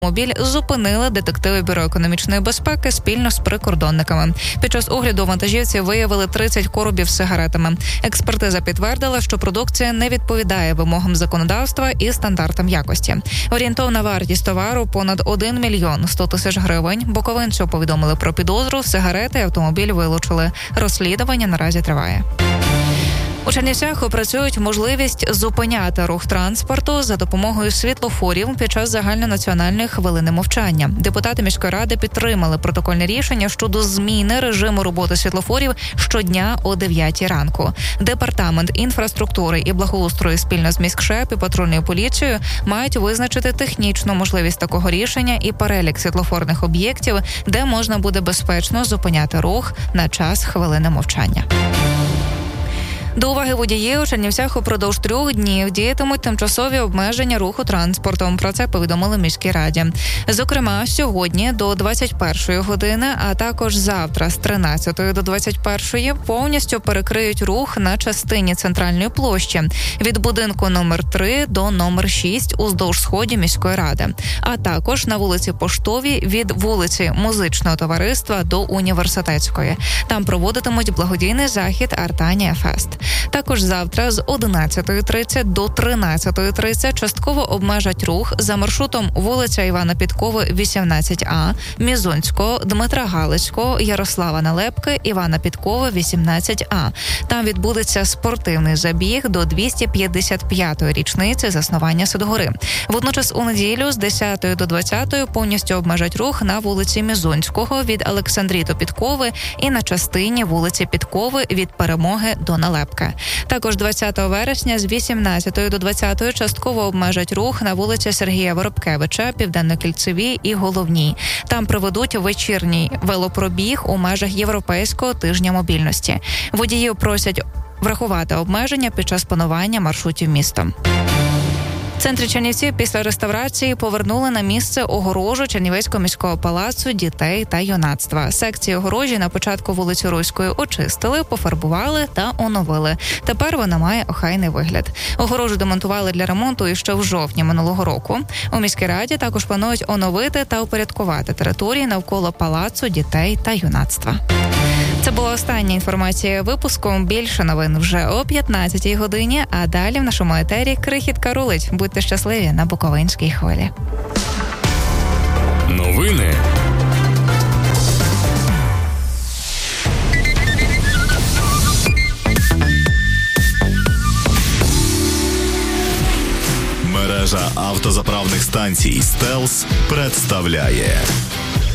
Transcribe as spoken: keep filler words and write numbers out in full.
Мобіль зупинили детективи Бюро економічної безпеки спільно з прикордонниками. Під час огляду вантажівці виявили тридцять коробів з сигаретами. Експертиза підтвердила, що продукція не відповідає вимогам законодавства і стандартам якості. Орієнтовна вартість товару – понад один мільйон сто тисяч гривень. Буковинцю повідомили про підозру, сигарети і автомобіль вилучили. Розслідування наразі триває. У Чернівцях опрацюють можливість зупиняти рух транспорту за допомогою світлофорів під час загальнонаціональної хвилини мовчання. Депутати міської ради підтримали протокольне рішення щодо зміни режиму роботи світлофорів щодня о дев'ятій ранку. Департамент інфраструктури і благоустрою спільно з міськшеп і патрульною поліцією мають визначити технічну можливість такого рішення і перелік світлофорних об'єктів, де можна буде безпечно зупиняти рух на час хвилини мовчання. До уваги водіїв, у Чернівцях упродовж трьох днів діятимуть тимчасові обмеження руху транспортом. Про це повідомили в міській раді. Зокрема, сьогодні до двадцять першої години, а також завтра з тринадцятої до двадцять першої повністю перекриють рух на частині центральної площі від будинку номер три до номер шість уздовж сході міської ради, а також на вулиці Поштовій від вулиці Музичного товариства до Університетської. Там проводитимуть благодійний захід «Артанія Фест». Також завтра з одинадцятої тридцять до тринадцятої тридцять частково обмежать рух за маршрутом вулиця Івана Підкови, вісімнадцять А, Мізонського, Дмитра Галицького, Ярослава Налепки, Івана Підкови, вісімнадцять А. Там відбудеться спортивний забіг до двісті п'ятдесят п'ятої річниці заснування Сидгори. Водночас у неділю з десятої до двадцятої повністю обмежать рух на вулиці Мізонського від Олександрії Підкови і на частині вулиці Підкови від Перемоги до Налепки. Також двадцятого вересня з вісімнадцятої до двадцятої частково обмежать рух на вулиці Сергія Воробкевича, Південно-Кільцевій і Головній. Там проведуть вечірній велопробіг у межах Європейського тижня мобільності. Водіїв просять врахувати обмеження під час планування маршрутів містом. В центрі Чернівців після реставрації повернули на місце огорожу Чернівецького міського палацу дітей та юнацтва. Секції огорожі на початку вулиці Руської очистили, пофарбували та оновили. Тепер вона має охайний вигляд. Огорожу демонтували для ремонту іще в жовтні минулого року. У міській раді також планують оновити та упорядкувати території навколо палацу дітей та юнацтва. Це була остання інформація випуску. Більше новин вже о п'ятнадцятій годині, а далі в нашому етері крихітка рулить. Будьте щасливі на Буковинській хвилі. Новини. Мережа автозаправних станцій «Стелс» представляє